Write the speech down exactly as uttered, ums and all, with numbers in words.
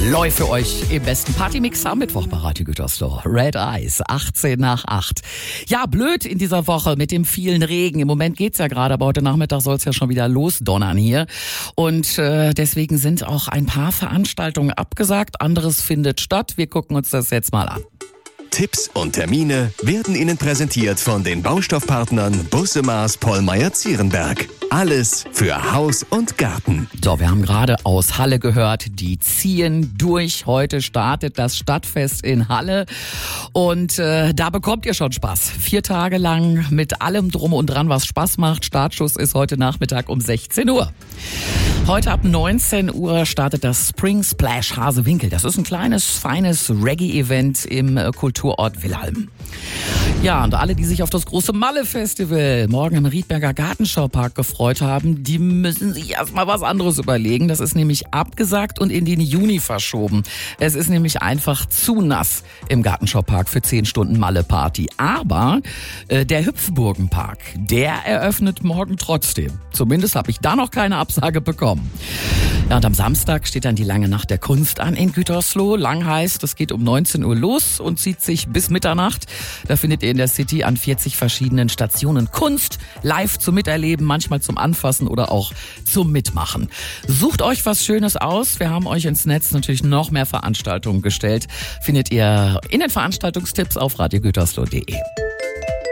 Läuft für euch im besten Partymix am Mittwoch bei Radio Gütersloh. Red Eyes, achtzehn nach acht. Ja, blöd in dieser Woche mit dem vielen Regen. Im Moment geht's ja gerade, aber heute Nachmittag soll es ja schon wieder losdonnern hier. Und äh, deswegen sind auch ein paar Veranstaltungen abgesagt. Anderes findet statt. Wir gucken uns das jetzt mal an. Tipps und Termine werden Ihnen präsentiert von den Baustoffpartnern Busse Maas Pollmeyer-Zierenberg. Alles für Haus und Garten. So, wir haben gerade aus Halle gehört, die ziehen durch. Heute startet das Stadtfest in Halle und äh, da bekommt ihr schon Spaß. Vier Tage lang mit allem drum und dran, was Spaß macht. Startschuss ist heute Nachmittag um sechzehn Uhr. Heute ab neunzehn Uhr startet das Spring Splash Hasewinkel. Das ist ein kleines, feines Reggae-Event im äh, Kulturort Wilhelm. Ja, und alle, die sich auf das große Malle-Festival morgen im Riedberger Gartenschaupark gefreut haben, die müssen sich erstmal was anderes überlegen. Das ist nämlich abgesagt und in den Juni verschoben. Es ist nämlich einfach zu nass im Gartenschaupark für zehn Stunden Malle-Party. Aber äh, der Hüpfburgenpark, der eröffnet morgen trotzdem. Zumindest habe ich da noch keine Absage bekommen. Ja, und am Samstag steht dann die lange Nacht der Kunst an in Gütersloh. Lang heißt, es geht um neunzehn Uhr los und zieht sich bis Mitternacht. Da findet ihr in der City an vierzig verschiedenen Stationen Kunst live zum Miterleben, manchmal zum Anfassen oder auch zum Mitmachen. Sucht euch was Schönes aus. Wir haben euch ins Netz natürlich noch mehr Veranstaltungen gestellt. Findet ihr in den Veranstaltungstipps auf radio gütersloh punkt de.